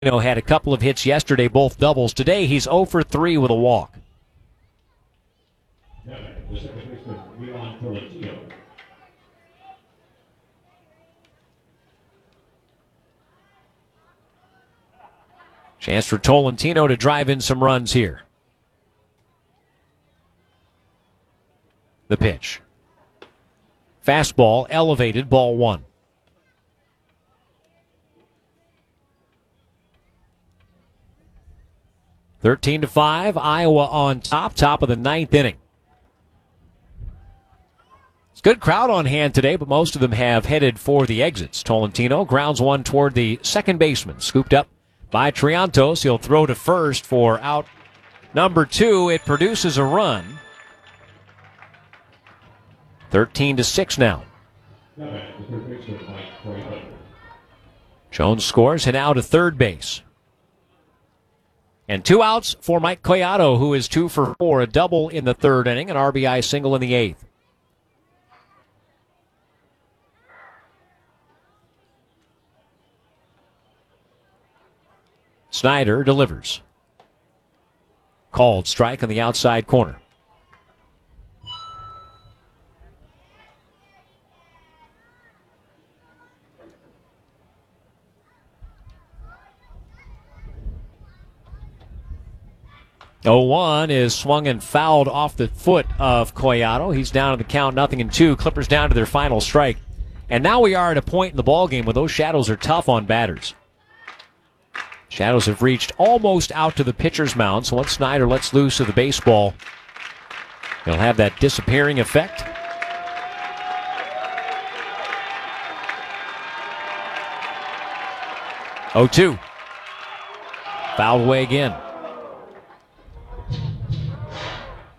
Had a couple of hits yesterday, both doubles. Today he's 0 for 3 with a walk. Chance for Tolentino to drive in some runs here. The pitch. Fastball elevated, ball one. (13-5), Iowa on top of the ninth inning. It's a good crowd on hand today, but most of them have headed for the exits. Tolentino grounds one toward the second baseman, scooped up by Triantos. He'll throw to first for out number 2. It produces a run. 13-6 now. Jones scores and out to third base. And 2 outs for Mike Collado, who is 2 for 4, a double in the third inning, an RBI single in the eighth. Snyder delivers. Called strike on the outside corner. (0-1) is swung and fouled off the foot of Collado. He's down in the count, 0-2. Clippers down to their final strike. And now we are at a point in the ballgame where those shadows are tough on batters. Shadows have reached almost out to the pitcher's mound, so once Snyder lets loose of the baseball, he'll have that disappearing effect. (0-2). Fouled away again.